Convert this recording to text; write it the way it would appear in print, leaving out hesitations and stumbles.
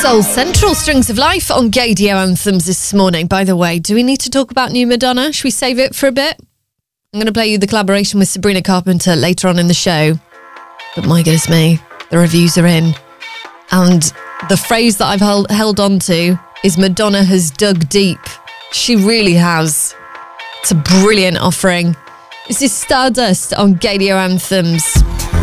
Soul Central, Strings of Life on Gaydio Anthems this morning. By the way, do we need to talk about new Madonna? Should we save it for a bit? I'm going to play you the collaboration with Sabrina Carpenter later on in the show. But my goodness me, the reviews are in. And the phrase that I've held on to is Madonna has dug deep. She really has. It's a brilliant offering. This is Stardust on Gaydio Anthems.